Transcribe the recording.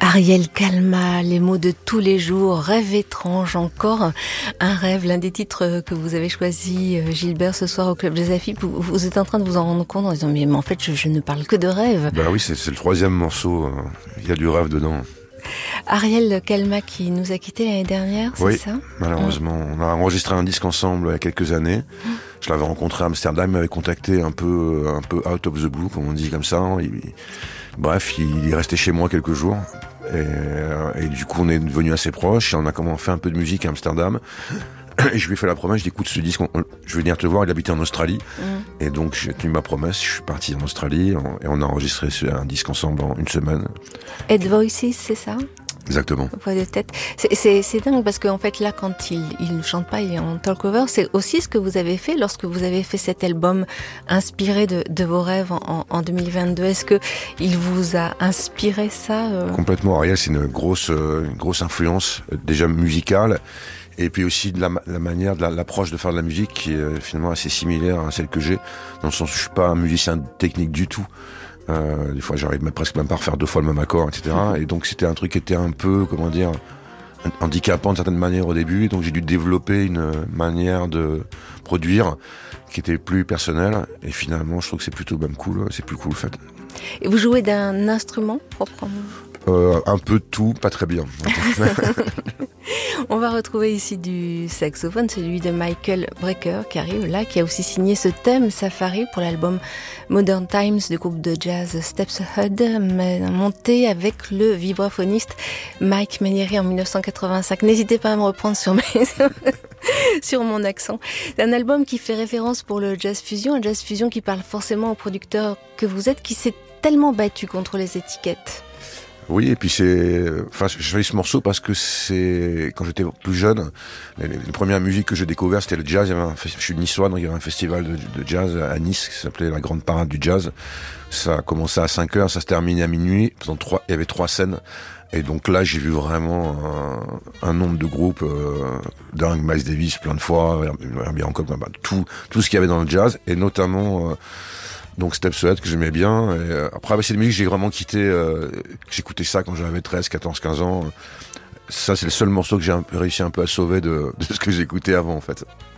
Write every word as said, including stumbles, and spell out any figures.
Ariel Calma, les mots de tous les jours, rêve étrange, encore un rêve, l'un des titres que vous avez choisi, Gilbert, ce soir au Club Jazz Afib. Vous, vous êtes en train de vous en rendre compte en disant mais, mais en fait je, je ne parle que de rêve. Bah oui, c'est, c'est le troisième morceau, il y a du rêve dedans. Ariel Calma qui nous a quittés l'année dernière, c'est oui, ça ? Malheureusement. Mmh. On a enregistré un disque ensemble il y a quelques années. Mmh. Je l'avais rencontré à Amsterdam, il m'avait contacté un peu, un peu out of the blue, comme on dit comme ça. Il, bref, il est resté chez moi quelques jours. Et, et du coup, on est devenus assez proches et on a commencé à faire un peu de musique à Amsterdam. Et je lui ai fait la promesse, je dis écoute, ce disque, on, je vais venir te voir, il habitait en Australie. Mmh. Et donc, j'ai tenu ma promesse, je suis parti en Australie on, et on a enregistré un disque ensemble en une semaine. Ed Voices, c'est ça ? Exactement. Voix de tête. C'est, c'est, c'est dingue parce qu'en fait là, quand il il ne chante pas, il est en talk-over. C'est aussi ce que vous avez fait lorsque vous avez fait cet album inspiré de, de vos rêves en, en deux mille vingt-deux. Est-ce que il vous a inspiré ça euh... Complètement. Ariel, c'est une grosse, euh, une grosse influence euh, déjà musicale. Et puis aussi de la, la manière, de la, l'approche de faire de la musique qui est euh, finalement assez similaire à celle que j'ai, dans le sens où je suis pas un musicien technique du tout. Euh, des fois, j'arrive même presque même pas à refaire deux fois le même accord, et cetera. Et donc, c'était un truc qui était un peu, comment dire, handicapant de certaine manière au début. Et donc, j'ai dû développer une manière de produire qui était plus personnelle. Et finalement, je trouve que c'est plutôt même cool. C'est plus cool, en fait. Et vous jouez d'un instrument proprement ? Euh, un peu de tout, pas très bien. On va retrouver ici du saxophone, celui de Michael Brecker qui arrive là, qui a aussi signé ce thème Safari pour l'album Modern Times du groupe de jazz Steps Ahead, monté avec le vibraphoniste Mike Manieri en dix-neuf cent quatre-vingt-cinq. N'hésitez pas à me reprendre sur mes sur mon accent. C'est un album qui fait référence pour le jazz fusion, un jazz fusion qui parle forcément au producteur que vous êtes, qui s'est tellement battu contre les étiquettes. Oui, et puis c'est, enfin, je fais ce morceau parce que c'est, quand j'étais plus jeune, les, les premières musiques que j'ai découvertes, c'était le jazz. Il y avait un, je suis niçois, donc il y avait un festival de, de jazz à Nice qui s'appelait la Grande Parade du Jazz. Ça a commencé à cinq heures, ça se terminait à minuit. Trois, il y avait trois scènes. Et donc là, j'ai vu vraiment un, un nombre de groupes, euh, dingue, Miles Davis plein de fois, Herbie Hancock, bah, tout, tout ce qu'il y avait dans le jazz, et notamment, euh, donc Steps Ahead que j'aimais bien. Et euh, après, bah, c'est des musiques que j'ai vraiment quitté. Euh, j'écoutais ça quand j'avais treize, quatorze, quinze ans. Ça, c'est le seul morceau que j'ai un peu, réussi un peu à sauver de, de ce que j'écoutais avant, en fait.